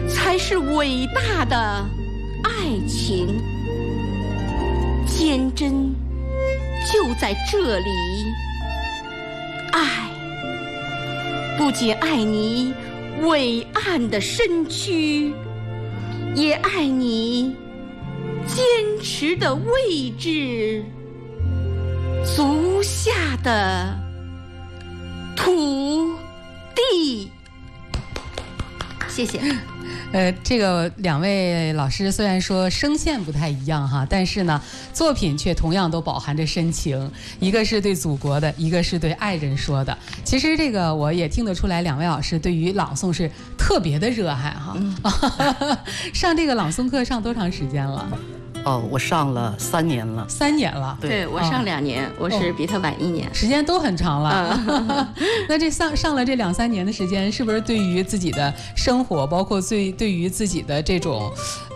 才是伟大的爱情。坚贞就在这里，爱不仅爱你伟岸的身躯，也爱你坚持的位置，足下的土地。谢谢。 这个两位老师虽然说声线不太一样哈，但是呢，作品却同样都饱含着深情，一个是对祖国的，一个是对爱人说的。其实这个我也听得出来，两位老师对于朗诵是特别的热爱哈。上这个朗诵课上多长时间了？ 我上了3年了。 3年了？ 对，我上2年，我是比他晚1年， 时间都很长了。那这上了这2、3年的时间，是不是对于自己的生活，包括对于自己的这种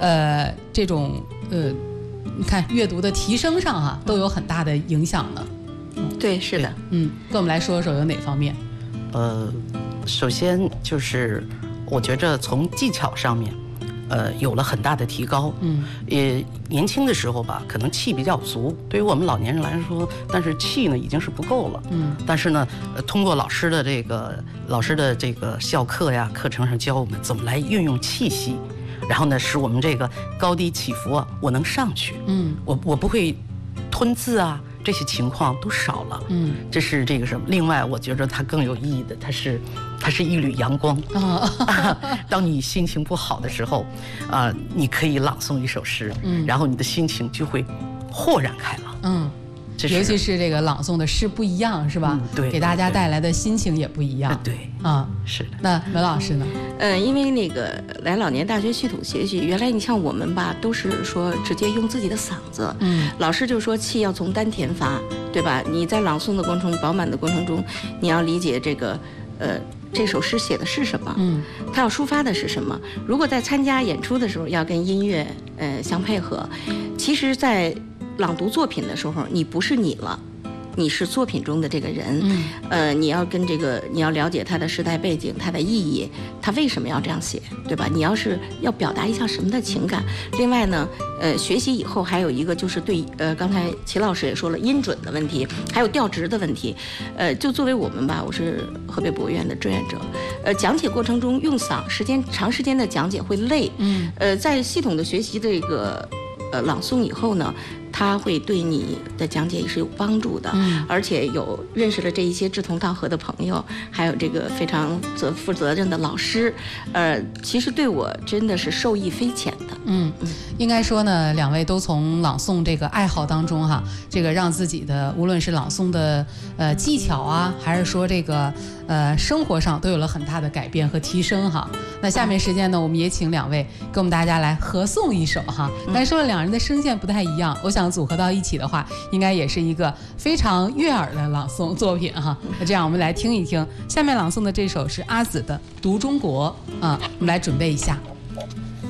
你看阅读的提升上哈，都有很大的影响呢？ 对，是的。 跟我们来说说有哪方面？ 首先就是我觉着从技巧上面。有了很大的提高。也年轻的时候吧，可能气比较足，对于我们老年人来说，但是气呢已经是不够了。但是呢，通过老师的这个校课呀，课程上教我们怎么来运用气息，然后呢，使我们这个高低起伏啊，我能上去。我不会吞字啊。这些情况都少了，这是这个什么？另外，我觉得它更有意义的，它是一缕阳光。当你心情不好的时候，你可以朗诵一首诗，然后你的心情就会豁然开朗。尤其是这个朗诵的诗不一样，是吧？对，给大家带来的心情也不一样。对，是的。那文老师呢？ 因为那个来老年大学系统学习，原来你像我们吧，都是说直接用自己的嗓子。老师就说气要从丹田发，对吧？你在朗诵的过程中，饱满的过程中，你要理解这个这首诗写的是什么，它要抒发的是什么。如果在参加演出的时候，要跟音乐相配合。其实，在朗读作品的时候，你不是你了，你是作品中的这个人。你要跟这个，你要了解他的时代背景，他的意义，他为什么要这样写，对吧？你要表达一下什么的情感。另外呢，学习以后还有一个就是对刚才齐老师也说了音准的问题，还有调值的问题。就作为我们吧，我是河北博物院的志愿者，讲解过程中用嗓，长时间的讲解会累。在系统的学习这个朗诵以后呢，它会对你的讲解也是有帮助的。而且认识了这一些志同道合的朋友，还有这个非常负责任的老师，其实对我真的是受益匪浅的。 应该说呢，两位都从朗诵这个爱好当中哈，这个让自己的无论是朗诵的技巧啊，还是说这个生活上都有了很大的改变和提升哈。那下面时间呢，我们也请两位跟我们大家来合诵一首哈。刚才说了两人的声线不太一样，我想组合到一起的话，应该也是一个非常悦耳的朗诵作品哈。那这样我们来听一听，下面朗诵的这首是阿紫的《读中国》啊，我们来准备一下。